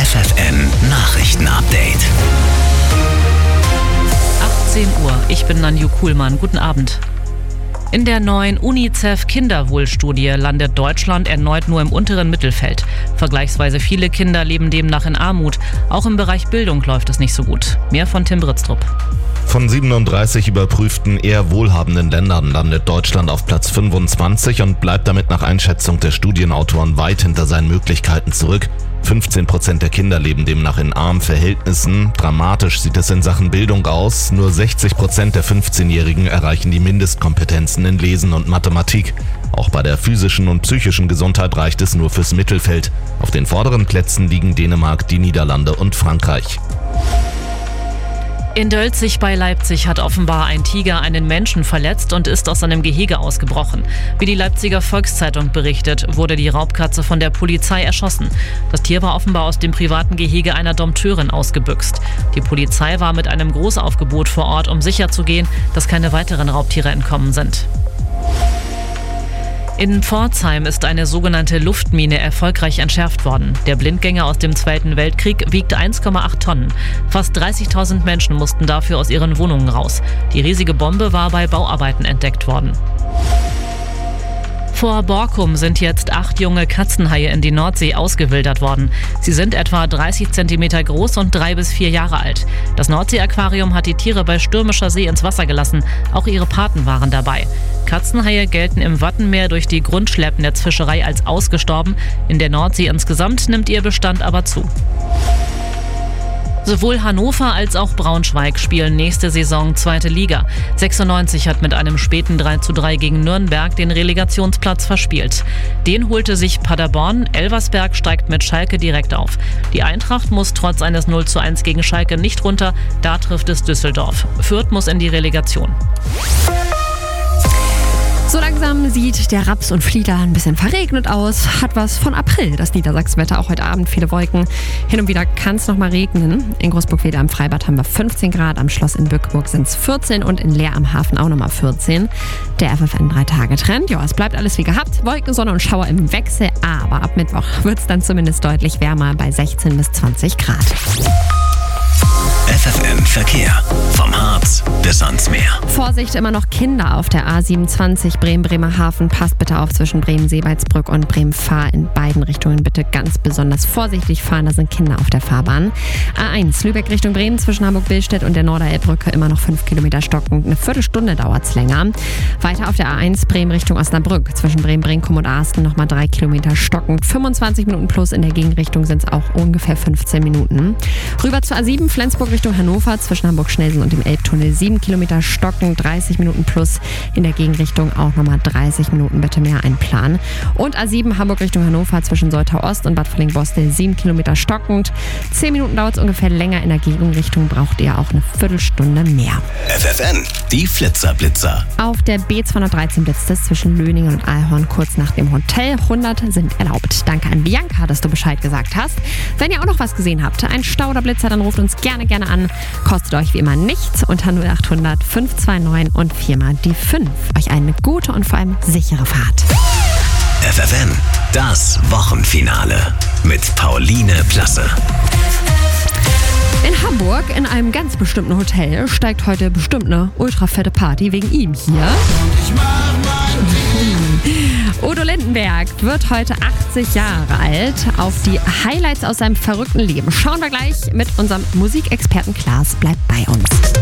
FFN Nachrichten-Update. 18 Uhr, ich bin Nanju Kuhlmann. Guten Abend. In der neuen UNICEF-Kinderwohlstudie landet Deutschland erneut nur im unteren Mittelfeld. Vergleichsweise viele Kinder leben demnach in Armut. Auch im Bereich Bildung läuft es nicht so gut. Mehr von Tim Britztrup. Von 37 überprüften eher wohlhabenden Ländern landet Deutschland auf Platz 25 und bleibt damit nach Einschätzung der Studienautoren weit hinter seinen Möglichkeiten zurück. 15% der Kinder leben demnach in armen Verhältnissen. Dramatisch sieht es in Sachen Bildung aus. Nur 60% der 15-Jährigen erreichen die Mindestkompetenzen in Lesen und Mathematik. Auch bei der physischen und psychischen Gesundheit reicht es nur fürs Mittelfeld. Auf den vorderen Plätzen liegen Dänemark, die Niederlande und Frankreich. In Dölzig bei Leipzig hat offenbar ein Tiger einen Menschen verletzt und ist aus seinem Gehege ausgebrochen. Wie die Leipziger Volkszeitung berichtet, wurde die Raubkatze von der Polizei erschossen. Das Tier war offenbar aus dem privaten Gehege einer Dompteurin ausgebüxt. Die Polizei war mit einem Großaufgebot vor Ort, um sicherzugehen, dass keine weiteren Raubtiere entkommen sind. In Pforzheim ist eine sogenannte Luftmine erfolgreich entschärft worden. Der Blindgänger aus dem Zweiten Weltkrieg wiegt 1,8 Tonnen. Fast 30.000 Menschen mussten dafür aus ihren Wohnungen raus. Die riesige Bombe war bei Bauarbeiten entdeckt worden. Vor Borkum sind jetzt 8 junge Katzenhaie in die Nordsee ausgewildert worden. Sie sind etwa 30 cm groß und 3 bis 4 Jahre alt. Das Nordsee-Aquarium hat die Tiere bei stürmischer See ins Wasser gelassen. Auch ihre Paten waren dabei. Katzenhaie gelten im Wattenmeer durch die Grundschleppnetzfischerei als ausgestorben. In der Nordsee insgesamt nimmt ihr Bestand aber zu. Sowohl Hannover als auch Braunschweig spielen nächste Saison 2. Liga. 96 hat mit einem späten 3:3 gegen Nürnberg den Relegationsplatz verspielt. Den holte sich Paderborn, Elversberg steigt mit Schalke direkt auf. Die Eintracht muss trotz eines 0:1 gegen Schalke nicht runter, da trifft es Düsseldorf. Fürth muss in die Relegation. So langsam sieht der Raps und Flieder ein bisschen verregnet aus. Hat was von April, das Niedersachsenwetter. Auch heute Abend viele Wolken. Hin und wieder kann es noch mal regnen. In Großburg-Wedel am Freibad haben wir 15 Grad. Am Schloss in Bückeburg sind es 14 und in Leer am Hafen auch nochmal 14. Der FFN 3-Tage-Trend. Ja, es bleibt alles wie gehabt. Wolken, Sonne und Schauer im Wechsel. Aber ab Mittwoch wird es dann zumindest deutlich wärmer bei 16 bis 20 Grad. FFN Verkehr. Vom Harz bis ans Meer. Vorsicht, immer noch Kinder auf der A27 Bremen-Bremerhaven. Passt bitte auf zwischen Bremen-Seebaldsbrück und Bremen-Fahr. In beiden Richtungen bitte ganz besonders vorsichtig fahren. Da sind Kinder auf der Fahrbahn. A1 Lübeck Richtung Bremen zwischen Hamburg-Billstedt und der Norderelbbrücke immer noch 5 Kilometer stockend. Eine Viertelstunde dauert es länger. Weiter auf der A1 Bremen Richtung Osnabrück zwischen Bremen-Brinkum und Arsten nochmal 3 Kilometer stockend. 25 Minuten plus. In der Gegenrichtung sind es auch ungefähr 15 Minuten. Rüber zur A7 Flensburg Richtung Hannover zwischen Hamburg-Schnelsen und dem Elbtunnel 7 Kilometer stocken, 30 Minuten plus. In der Gegenrichtung auch nochmal 30 Minuten bitte mehr einplanen. Und A7 Hamburg Richtung Hannover zwischen Soltau-Ost und Bad Villing-Bostel 7 Kilometer stockend. 10 Minuten dauert es ungefähr länger. In der Gegenrichtung braucht ihr auch eine Viertelstunde mehr. FFN, die Flitzer-Blitzer. Auf der B213 blitzt es zwischen Löningen und Aalhorn kurz nach dem Hotel. 100 sind erlaubt. Danke an Bianca, dass du Bescheid gesagt hast. Wenn ihr auch noch was gesehen habt, ein Stau oder Blitzer, dann ruft uns gerne an. Kostet euch wie immer nichts. Unter 0800 529 und 4 mal die 5. Euch eine gute und vor allem sichere Fahrt. FFN, das Wochenfinale mit Pauline Plasse. In Hamburg, in einem ganz bestimmten Hotel, steigt heute bestimmt eine ultra fette Party wegen ihm hier. Udo Lindenberg wird heute 80 Jahre alt. Auf die Highlights aus seinem verrückten Leben schauen wir gleich mit unserem Musikexperten Klaas. Bleibt bei uns.